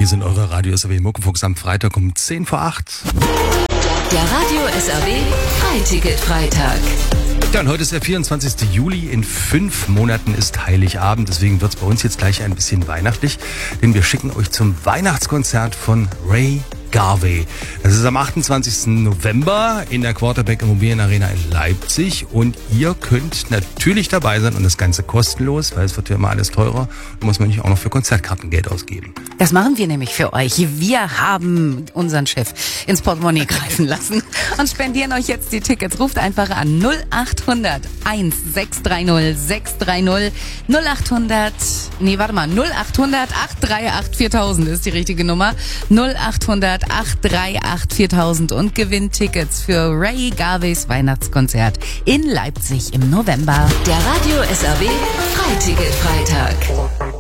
Hier sind eure Radio SAW Muckefuchs am Freitag um 10 vor 8. Der Radio SAW Freiticket-Freitag. Ja, und heute ist der 24. Juli. In 5 Monaten ist Heiligabend. Deswegen wird es bei uns jetzt gleich ein bisschen weihnachtlich. Denn wir schicken euch zum Weihnachtskonzert von Ray Garvey. Das ist am 28. November in der Quarterback Immobilienarena in Leipzig. Und ihr könnt natürlich dabei sein und das Ganze kostenlos, weil es wird ja immer alles teurer. Da muss man nicht auch noch für Konzertkarten Geld ausgeben. Das machen wir nämlich für euch. Wir haben unseren Chef ins Portemonnaie greifen lassen und spendieren euch jetzt die Tickets. Ruft einfach an 0800 1630 630 0800 838 4000 ist die richtige Nummer. 0800 838 4000 und gewinnt Tickets für Ray Garveys Weihnachtskonzert in Leipzig im November. Der Radio SAW Freiticket-Freitag.